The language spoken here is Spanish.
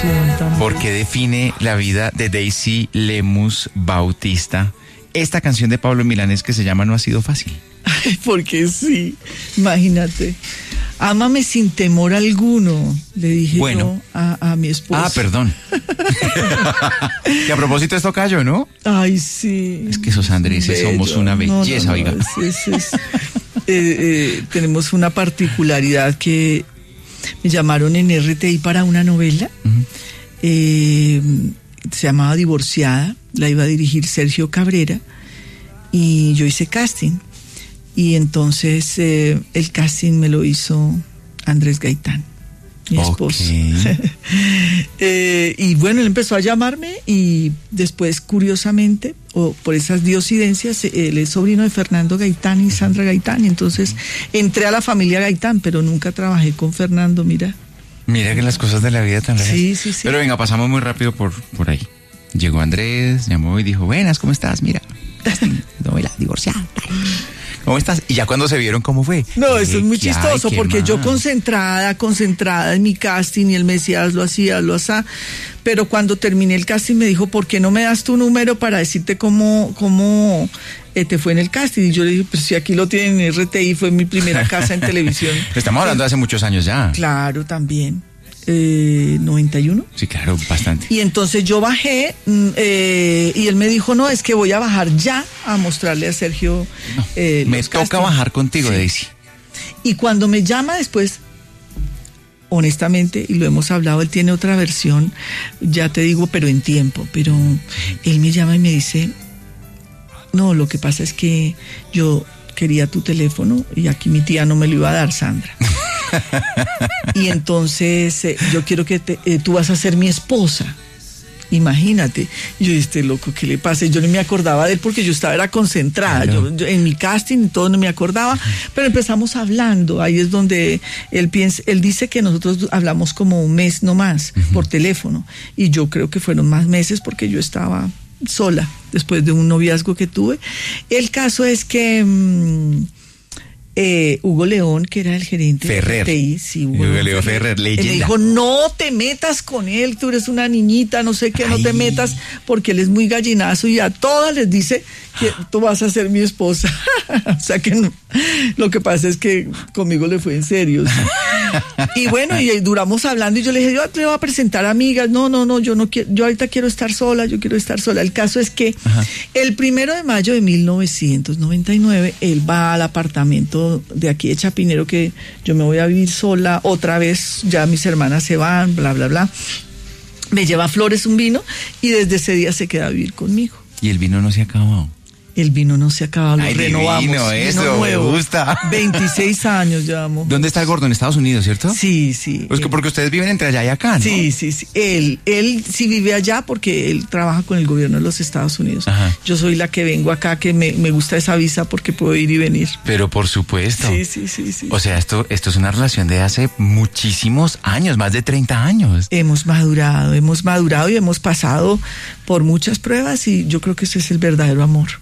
Porque define la vida de Daisy Lemus Bautista esta canción de Pablo Milanés que se llama No ha sido fácil. Ay, porque sí, imagínate. Ámame sin temor alguno, le dije yo a mi esposa. Ah, perdón. Que a propósito es tocayo, ¿no? Ay, sí. Es que esos andreses somos una belleza, oiga. Tenemos una particularidad que me llamaron en RTI para una novela. Uh-huh. Se llamaba Divorciada, la iba a dirigir Sergio Cabrera y yo hice casting. Y entonces el casting me lo hizo Andrés Gaitán, mi esposo. Y bueno, él empezó a llamarme y después, curiosamente, por esas diosidencias, él es sobrino de Fernando Gaitán y Sandra Gaitán. Y entonces entré a la familia Gaitán, pero nunca trabajé con Fernando, mira. Mira que las cosas de la vida tan raras. Sí. Pero venga, pasamos muy rápido por ahí. Llegó Andrés, llamó y dijo, buenas, ¿cómo estás? Mira, novela, divorciada. ¿Cómo estás? Y ya cuando se vieron, ¿cómo fue? No, eso es muy chistoso, porque yo concentrada en mi casting, y él me decía, hazlo así, pero cuando terminé el casting me dijo, ¿por qué no me das tu número para decirte cómo te fue en el casting? Y yo le dije, pues si aquí lo tienen en RTI, fue mi primera casa en televisión. Estamos hablando de hace muchos años ya. Claro, también. 91. Sí, claro, bastante. Y entonces yo bajé y él me dijo, no, es que voy a bajar ya a mostrarle a Sergio me toca bajar contigo, sí. Daisy. Y cuando me llama después, honestamente, y lo hemos hablado, él tiene otra versión, ya te digo, pero en tiempo, pero él me llama y me dice, no, lo que pasa es que yo quería tu teléfono y aquí mi tía no me lo iba a dar, Sandra. Y entonces yo quiero que tú vas a ser mi esposa. Imagínate. Y yo, este loco, ¿qué le pasa? Yo no me acordaba de él porque yo era concentrada. Claro. Yo en mi casting todo no me acordaba, pero empezamos hablando. Ahí es donde él dice que nosotros hablamos como un mes nomás, uh-huh, por teléfono. Y yo creo que fueron más meses porque yo estaba sola después de un noviazgo que tuve. El caso es que Hugo León, que era el gerente Ferrer. de RTI, sí, Hugo León Ferrer, leyenda. Él me dijo, no te metas con él, tú eres una niñita, no sé qué, no te metas, porque él es muy gallinazo y a todas les dice que tú vas a ser mi esposa. O sea que no. Lo que pasa es que conmigo le fue en serio. ¿Sí? Y bueno, y duramos hablando y yo le dije, yo te voy a presentar amigas. No, yo no quiero, yo ahorita quiero estar sola, yo quiero estar sola. El caso es que el 1 de mayo de 1999, él va al apartamento de aquí de Chapinero, que yo me voy a vivir sola otra vez, ya mis hermanas se van, bla, bla, bla. Me lleva flores, un vino, y desde ese día se queda a vivir conmigo. ¿Y el vino no se ha acabado? El vino no se acaba, lo renovamos. Vino nuevo. Me gusta. 26 años llevamos. ¿Dónde está el gordo? En Estados Unidos, ¿cierto? Sí. Pues porque ustedes viven entre allá y acá, ¿no? Sí. Él sí vive allá porque él trabaja con el gobierno de los Estados Unidos. Ajá. Yo soy la que vengo acá, que me gusta esa visa porque puedo ir y venir. Pero por supuesto. Sí. O sea, esto es una relación de hace muchísimos años, más de 30 años. Hemos madurado y hemos pasado por muchas pruebas y yo creo que ese es el verdadero amor.